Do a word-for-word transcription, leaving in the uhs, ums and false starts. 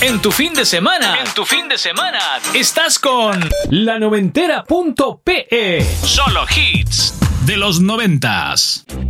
En tu fin de semana, en tu fin de semana, estás con la noventera punto pe. Solo hits de los noventas.